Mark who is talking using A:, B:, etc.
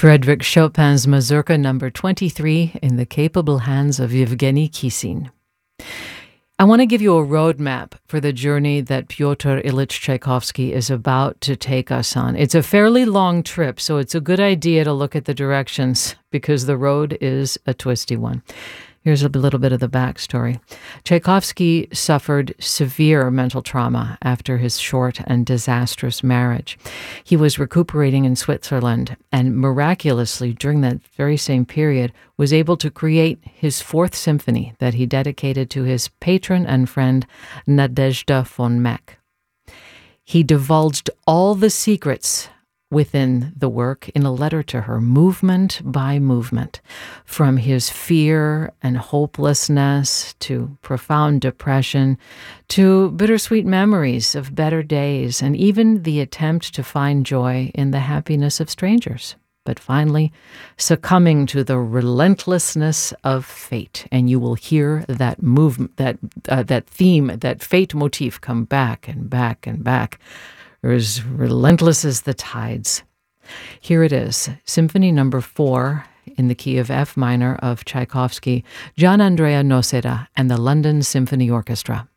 A: Frédéric Chopin's Mazurka number 23 in the capable hands of Yevgeny Kissin. I want to give you a roadmap for the journey that Pyotr Ilyich Tchaikovsky is about to take us on. It's a fairly long trip, so it's a good idea to look at the directions because the road is a twisty one. Here's a little bit of the backstory. Tchaikovsky suffered severe mental trauma after his short and disastrous marriage. He was recuperating in Switzerland and miraculously, during that very same period, was able to create his fourth symphony that he dedicated to his patron and friend Nadezhda von Meck. He divulged all the secrets within the work in a letter to her, movement by movement, from his fear and hopelessness to profound depression to bittersweet memories of better days and even the attempt to find joy in the happiness of strangers. But finally, succumbing to the relentlessness of fate. And you will hear that movement, that theme, that fate motif come back and back and back. Or as relentless as the tides. Here it is, Symphony number 4 in the key of F minor of Tchaikovsky, Gian Andrea Nocera and the London Symphony Orchestra.